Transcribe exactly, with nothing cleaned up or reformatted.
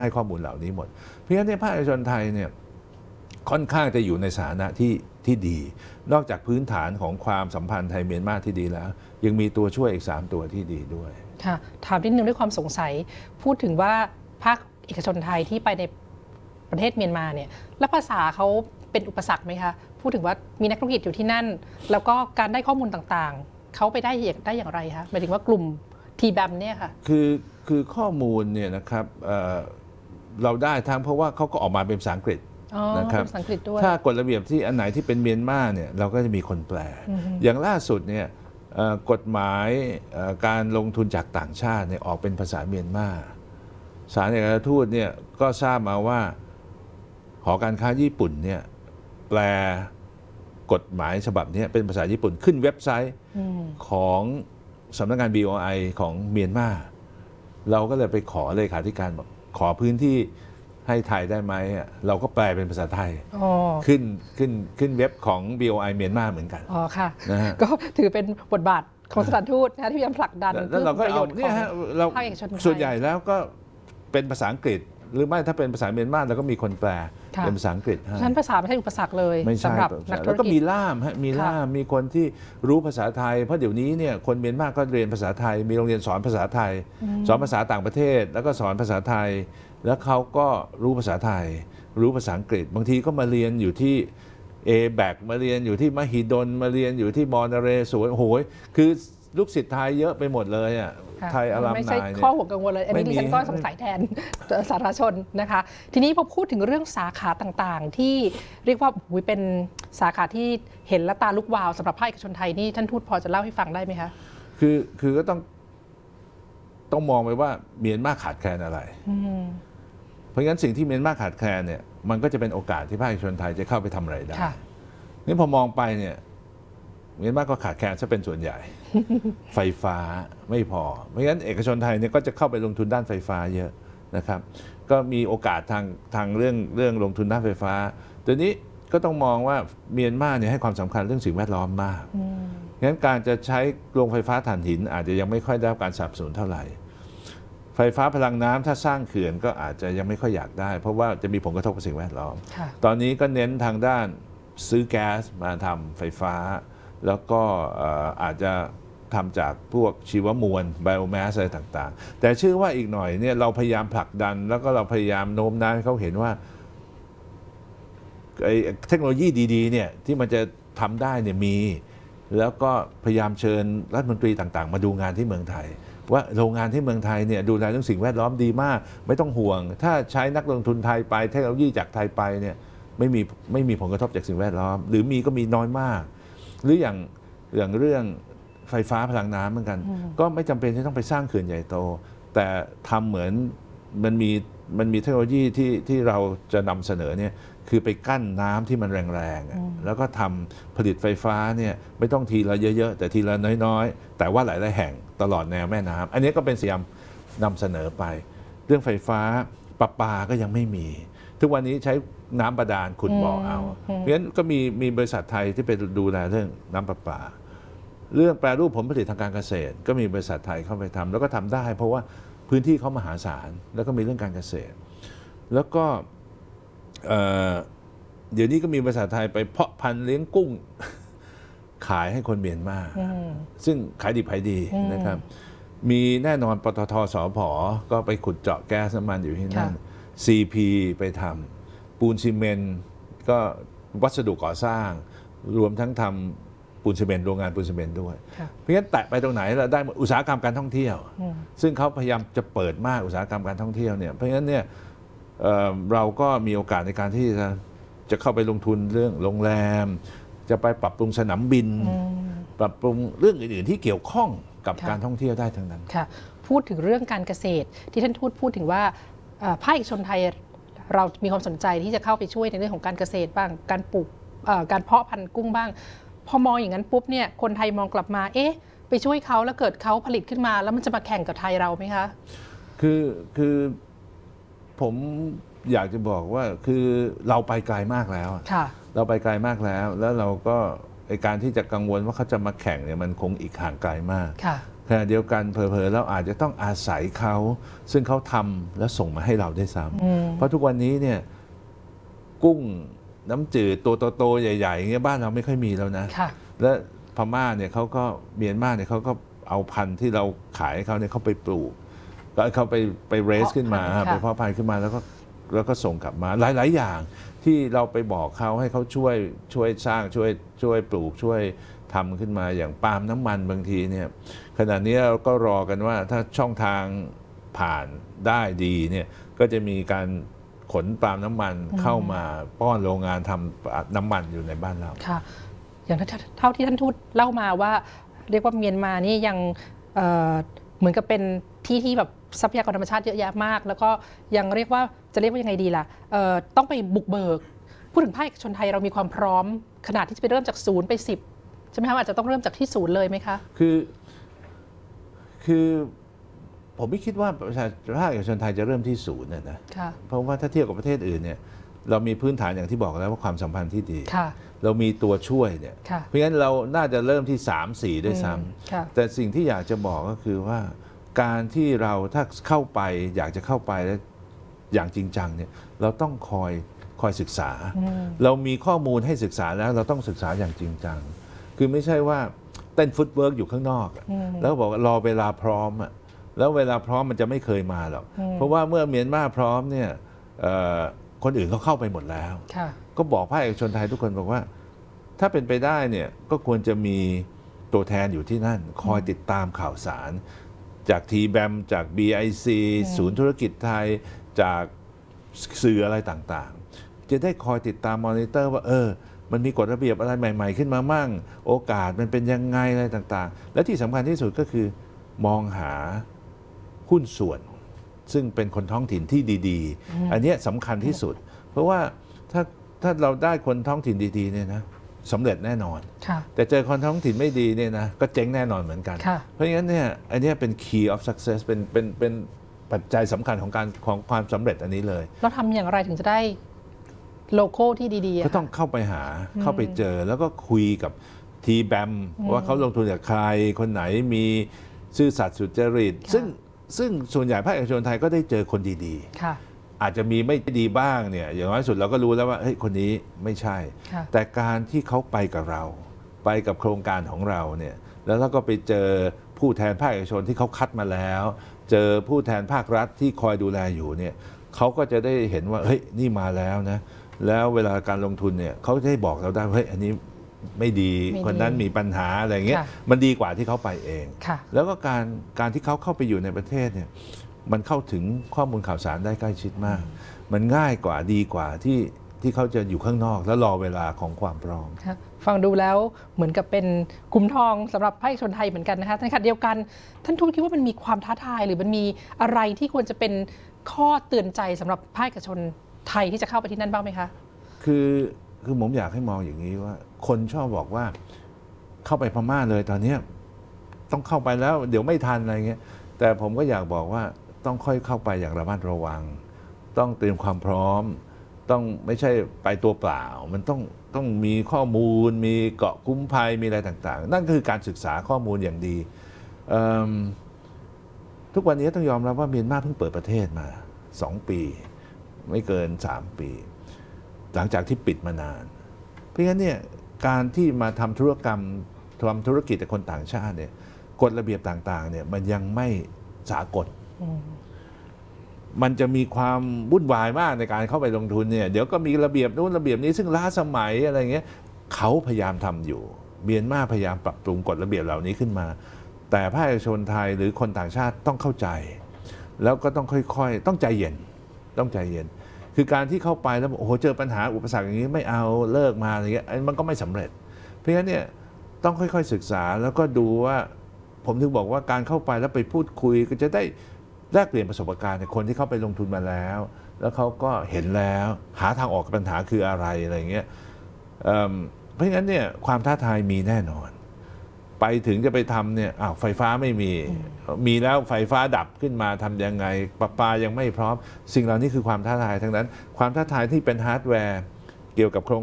ให้ข้อมูลเหล่านี้หมดเพราะฉะนั้นในภาคเอกชนไทยเนี่ยค่อนข้างจะอยู่ในสถานะที่ที่ดีนอกจากพื้นฐานของความสัมพันธ์ไทยเมียนมาที่ดีแล้วยังมีตัวช่วยอีกสามตัวที่ดีด้วยค่ะถามนิดนึงด้วยความสงสัยพูดถึงว่าภาคเอกชนไทยที่ไปในประเทศเมียนมาเนี่ยแล้วภาษาเขาเป็นอุปสรรคไหมคะพูดถึงว่ามีนักธุรกิจอยู่ที่นั่นแล้วก็การได้ข้อมูลต่างๆเขาไปได้ได้อย่างไรคะหมายถึงว่ากลุ่มทีแบมเนี่ยค่ะคือคือข้อมูลเนี่ยนะครับ เ, เราได้ทั้งเพราะว่าเขาก็ออกมาเป็นภาษาอังกฤษนะครับถ้ากฎระเบียบที่อันไหนที่เป็นเมียนมาเนี่ยเราก็จะมีคนแปลอย่างล่าสุดเนี่ยกฎหมายการลงทุนจากต่างชาติเนี่ยออกเป็นภาษาเมียนมาศาลเอกอัครราชทูตเนี่ยก็ทราบมาว่าหอการค้าญี่ปุ่นเนี่ยแปลกฎหมายฉบับนี้เป็นภาษาญี่ปุ่นขึ้นเว็บไซต์ของสำนักงาน บี โอ ไอ ของเมียนมาเราก็เลยไปขอเลขาธิการบอกขอพื้นที่ให้ไทยได้ไหมเราก็แปลเป็นภาษาไทยขึ้นขึ้นขึ้นเว็บของ บี โอ ไอ เมียนมาเหมือนกันอ๋อค่ะก็ถือเป็นบทบาทของสถานทูตนะที่พยายามผลักดันเพื่อประโยชน์ของภาคเอกชนส่วนใหญ่แล้วก็เป็นภาษาอังกฤษหรือไม่ถ้าเป็นภาษาเมียนมาเราก็มีคนแปลเป็นภาษาอังกฤษฉะนั้นภาษาไม่ใช่อุปสรรคเลยสำหรับนักธุรกิจแล้วก็มีล่ามฮะมีล่ามมีคนที่รู้ภาษาไทยเพราะเดี๋ยวนี้เนี่ยคนเมียนมาก็เรียนภาษาไทยมีโรงเรียนสอนภาษาไทยสอนภาษาต่างประเทศแล้วก็สอนภาษาไทยแล้วเขาก็รู้ภาษาไทยรู้ภาษาอังกฤษบางทีก็มาเรียนอยู่ที่เอแบกมาเรียนอยู่ที่มหิดลมาเรียนอยู่ที่มอนาเรศวรโอ้โหคือลูกศิษย์ไทยเยอะไปหมดเลยอ่ะไทยอารามนายไม่ใช่ข้อห่วงกังวลเลยอันนี้ดิฉันก็สงสัยแทนสาธารณชนนะคะทีนี้พอพูดถึงเรื่องสาขาต่างๆที่เรียกว่าเป็นสาขาที่เห็นและตาลุกวาวสำหรับภาคเอกชนไทยนี่ท่านทูตพอจะเล่าให้ฟังได้ไหมคะคือคือก็ต้องต้องมองไปว่าเมียนมาขาดแคลนอะไรเพราะงั้นสิ่งที่เมียนมาขาดแคลนเนี่ยมันก็จะเป็นโอกาสที่ภาคเอกชนไทยจะเข้าไปทำอะไรได้นี่พอมองไปเนี่ยเมียนมาก็ขาดแคลนซะเป็นส่วนใหญ่ ไฟฟ้าไม่พอเพราะงั้นเอกชนไทยเนี่ยก็จะเข้าไปลงทุนด้านไฟฟ้าเยอะนะครับก็มีโอกาสทางทางเรื่องเรื่องลงทุนด้านไฟฟ้าตัวนี้ก็ต้องมองว่าเมียนมาเนี่ยให้ความสำคัญเรื่องสิ่งแวดล้อมมากงั้นการจะใช้โรงไฟฟ้าถ่านหินอาจจะยังไม่ค่อยได้รับการสนับสนุนเท่าไหร่ไฟฟ้าพลังน้ำถ้าสร้างเขื่อนก็อาจจะยังไม่ค่อยอยากได้เพราะว่าจะมีผลกระทบกับสิ่งแวดล้อมตอนนี้ก็เน้นทางด้านซื้อแก๊สมาทำไฟฟ้าแล้วก็อาจจะทำจากพวกชีวมวลไบโอแมสอะไรต่างๆแต่เชื่อว่าอีกหน่อยเนี่ยเราพยายามผลักดันแล้วก็เราพยายามโน้มน้าวให้เขาเห็นว่าเทคโนโลยีดีๆเนี่ยที่มันจะทำได้เนี่ยมีแล้วก็พยายามเชิญรัฐมนตรีต่างๆมาดูงานที่เมืองไทยว่าโรงงานที่เมืองไทยเนี่ยดูแลเรื่องสิ่งแวดล้อมดีมากไม่ต้องห่วงถ้าใช้นักลงทุนไทยไปเทคโนโลยีจากไทยไปเนี่ยไม่มีไม่มีผลกระทบจากสิ่งแวดล้อมหรือมีก็มีน้อยมากหรืออย่างอย่างเรื่องไฟฟ้าพลังน้ำเหมือนกันก็ไม่จำเป็นที่ต้องไปสร้างเขื่อนใหญ่โตแต่ทำเหมือนมันมีมันมีเทคโนโลยีที่ที่เราจะนำเสนอเนี่ยคือไปกั้นน้ำที่มันแรงๆแล้วก็ทำผลิตไฟฟ้าเนี่ยไม่ต้องทีละเยอะๆแต่ทีละน้อยๆแต่ว่าหลายๆแห่งตลอดแนวแม่น้ำอันนี้ก็เป็นสิ่งที่นำเสนอไปเรื่องไฟฟ้าประปาก็ยังไม่มีทุกวันนี้ใช้น้ำบาดาลขุดบ่อเอาเพราะฉะนั้นก็มีมีบริษัทไทยที่ไปดูแลเรื่องน้ำประปาเรื่องแปรรูปผลผลิตทางการเกษตรก็มีบริษัทไทยเข้าไปทำแล้วก็ทำได้เพราะว่าพื้นที่เขามหาศาลแล้วก็มีเรื่องการเกษตรแล้วก็เดี๋ยวนี้ก็มีบริษัทไทยไปเพาะพันธุ์เลี้ยงกุ้งขายให้คนเมียนมาซึ่งขายดิบขายดีนะครับมีแน่นอนปตท.สผ.ก็ไปขุดเจาะแก๊สน้ำมันอยู่ที่นั่น ซี พี ไปทำปูนซีเมนต์ก็วัสดุก่อสร้างรวมทั้งทำปูนซีเมนต์โรงงานปูนซีเมนต์ด้วยเพราะฉะนั้นแตะไปตรงไหนเราได้อุตสาหกรรมการท่องเที่ยวซึ่งเขาพยายามจะเปิดมากอุตสาหกรรมการท่องเที่ยวเนี่ยเพราะฉะนั้นเนี่ยเเราก็มีโอกาสในการที่จะจะเข้าไปลงทุนเรื่องโรงแรมจะไปปรับปรุงสนามบินปรับปรุงเรื่องอื่นๆที่เกี่ยวข้องกับการท่องเที่ยวได้ทั้งนั้นค่ะพูดถึงเรื่องการเกษตรที่ท่านทูตพูดถึงว่าภาคเอกชนไทยเรามีความสนใจที่จะเข้าไปช่วยในเรื่องของการเกษตรบ้างการปลูกการเพาะพันธุ์กุ้งบ้างพอมองอย่างนั้นปุ๊บเนี่ยคนไทยมองกลับมาเอ๊ะไปช่วยเขาแล้วเกิดเขาผลิตขึ้นมาแล้วมันจะมาแข่งกับไทยเราไหมคะคือคือผมอยากจะบอกว่าคือเราไปไกลมากแล้วเราไปไกลมากแล้วแล้วเราก็ในการที่จะกังวลว่าเขาจะมาแข่งเนี่ยมันคงอีกห่างไกลมากขขณะเดียวกันเผลอๆเราอาจจะต้องอาศัยเขาซึ่งเขาทำแล้วส่งมาให้เราได้ซ้ำเพราะทุกวันนี้เนี่ยกุ้งน้ำจืดตัวโตๆใหญ่ๆอย่างเงี้ยบ้านเราไม่ค่อยมีแล้วนะและพม่าเนี่ยเขาก็เมียนมาเนี่ยเขาก็เอาพันธุ์ที่เราขายให้เขาเนี่ยเขาไปปลูกก็เขาไปไปเรสขึ้นมาไปเพาะพันธุ์ขึ้นมาแล้วก็แล้วก็ส่งกลับมาหลายๆอย่างที่เราไปบอกเขาให้เขาช่วยช่วยสร้างช่วยช่วยปลูกช่วยทำขึ้นมาอย่างปาล์มน้ำมันบางทีเนี่ยขณะนี้เราก็รอกันว่าถ้าช่องทางผ่านได้ดีเนี่ยก็จะมีการขนปาล์มน้ำมันเข้ามาป้อนโรงงานทำน้ำมันอยู่ในบ้านเราค่ะอย่างเท่าที่ท่านทูตเล่ามาว่าเรียกว่าเมียนมานี่ยัง เอ่อ เหมือนกับเป็นที่ที่แบบทรัพยากรธรรมชาติเยอะแยะมากแล้วก็ยังเรียกว่าจะเรียกว่ายังไงดีล่ะต้องไปบุกเบิกพูดถึงภาคเอกชนไทยเรามีความพร้อมขนาดที่จะไปเริ่มจากศูนย์ไปสิบใช่ไหมคะอาจจะต้องเริ่มจากที่ศูนย์เลยไหมคะคือคือผมไม่คิดว่าประชาภาคเอกชนไทยจะเริ่มที่ศูนย์นะนะเพราะว่าถ้าเทียบกับประเทศอื่นเนี่ยเรามีพื้นฐานอย่างที่บอกแล้วว่าความสัมพันธ์ที่ดีเรามีตัวช่วยเนี่ยเพราะฉะนั้นเราน่าจะเริ่มที่ สาม สี่ ด้วยซ้ำแต่สิ่งที่อยากจะบอกก็คือว่าการที่เราถ้าเข้าไปอยากจะเข้าไปแล้วอย่างจริงจังเนี่ยเราต้องคอยคอยศึกษาเรามีข้อมูลให้ศึกษาแล้วเราต้องศึกษาอย่างจริงจังคือไม่ใช่ว่าเต้นฟุตเวิร์กอยู่ข้างนอกแล้วบอกว่ารอเวลาพร้อมอะแล้วเวลาพร้อมมันจะไม่เคยมาหรอกเพราะว่าเมื่อเมียนมาพร้อมเนี่ยคนอื่นเขาเข้าไปหมดแล้วก็บอกภาคเอกชนไทยทุกคนบอกว่าถ้าเป็นไปได้เนี่ยก็ควรจะมีตัวแทนอยู่ที่นั่นคอยติดตามข่าวสารจาก ที แบม จาก บี ไอ ซี ศูนย์ธุรกิจไทยจากสื่ออะไรต่างๆจะได้คอยติดตามมอนิเตอร์ว่าเออมันมีกฎระเบียบอะไรใหม่ๆขึ้นมามั่งโอกาสมันเป็นยังไงอะไรต่างๆและที่สำคัญที่สุดก็คือมองหาหุ้นส่วนซึ่งเป็นคนท้องถิ่นที่ดีๆอันนี้สำคัญที่สุดเพราะว่าถ้าถ้าเราได้คนท้องถิ่นดีๆเนี่ยนะสำเร็จแน่นอนแต่เจอคนท้องถิ่นไม่ดีเนี่ยนะก็เจ๊งแน่นอนเหมือนกันเพราะงั้นเนี่ยอันนี้เป็น key of success เป็นเป็นเป็นปัจจัยสำคัญของการของความสำเร็จอันนี้เลยเราทำอย่างไรถึงจะได้โลโก้ที่ดีๆก็ต้องเข้าไปหาเข้าไปเจอแล้วก็คุยกับ ที แบม ว่าเขาลงทุนกับใครคนไหนมีซื่อสัตย์สุจริตซึ่งซึ่งส่วนใหญ่ภาคเอกชนไทยก็ได้เจอคนดีๆอาจจะมีไม่ดีบ้างเนี่ยอย่างน้อยสุดเราก็รู้แล้วว่าเฮ้ยคนนี้ไม่ใช่แต่การที่เขาไปกับเราไปกับโครงการของเราเนี่ยแล้วเราก็ไปเจอผู้แทนภาคเอกชนที่เขาคัดมาแล้วเจอผู้แทนภาครัฐที่คอยดูแลอยู่เนี่ยเขาก็จะได้เห็นว่าเฮ้ยนี่มาแล้วนะแล้วเวลาการลงทุนเนี่ยเขาจะได้บอกเราได้เฮ้ยอันนี้ไม่ดีคนนั้นมีปัญหาอะไรเงี้ยมันดีกว่าที่เขาไปเองแล้วก็การการที่เขาเข้าไปอยู่ในประเทศเนี่ยมันเข้าถึงข้อมูลข่าวสารได้ใกล้ชิดมากมันง่ายกว่าดีกว่าที่ที่เขาจะอยู่ข้างนอกแล้วรอเวลาของความพร้อมฟังดูแล้วเหมือนกับเป็นขุมทองสำหรับภาคเอกชนไทยเหมือนกันนะคะในขณะเดียวกันท่านทูตคิดว่ามันมีความท้าทายหรือมันมีอะไรที่ควรจะเป็นข้อเตือนใจสำหรับภาคเอกชนไทยที่จะเข้าไปที่นั่นบ้างไหมคะคือคือผมอยากให้มองอย่างนี้ว่าคนชอบบอกว่าเข้าไปพม่าเลยตอนนี้ต้องเข้าไปแล้วเดี๋ยวไม่ทันอะไรเงี้ยแต่ผมก็อยากบอกว่าต้องค่อยเข้าไปอย่างระมัดระวังต้องเตรียมความพร้อมต้องไม่ใช่ไปตัวเปล่ามันต้องต้องมีข้อมูลมีเกาะคุ้มภัยมีอะไรต่างๆนั่นคือการศึกษาข้อมูลอย่างดีทุกวันนี้ต้องยอมรับว่าเมียนมาเพิ่งเปิดประเทศมาสองปีไม่เกินสามปีหลังจากที่ปิดมานานเพราะงั้นเนี่ยการที่มาทำธุรกรรมทำธุรกิจกับคนต่างชาติเนี่ยกฎระเบียบต่างๆเนี่ยมันยังไม่สากลมันจะมีความวุ่นวายมากในการเข้าไปลงทุนเนี่ยเดี๋ยวก็มีระเบียบนู้นระเบียบนี้ซึ่งล้าสมัยอะไรเงี้ยเขาพยายามทำอยู่เมียนมาพยายามปรับปรุงกฎระเบียบเหล่านี้ขึ้นมาแต่ภาคเอกชนไทยหรือคนต่างชาติต้องเข้าใจแล้วก็ต้องค่อยๆต้องใจเย็นต้องใจเย็นคือการที่เข้าไปแล้วโอ้โหเจอปัญหาอุปสรรคอย่างนี้ไม่เอาเลิกมาอะไรเงี้ยมันก็ไม่สำเร็จเพราะฉะนั้นเนี่ยต้องค่อยๆศึกษาแล้วก็ดูว่าผมถึงบอกว่าการเข้าไปแล้วไปพูดคุยก็จะได้แลกเปลี่ยนประสบการณ์กับคนที่เข้าไปลงทุนมาแล้วแล้วเขาก็เห็นแล้วหาทางออกกับปัญหาคืออะไรอะไรเงี้ยเพราะฉะนั้นเนี่ยความท้าทายมีแน่นอนไปถึงจะไปทำเนี่ยอ้าวไฟฟ้าไม่มีมีแล้วไฟฟ้าดับขึ้นมาทำยังไงประปายังไม่พร้อมสิ่งเหล่านี้คือความท้าทายทั้งนั้นความท้าทายที่เป็นฮาร์ดแวร์เกี่ยวกับโครง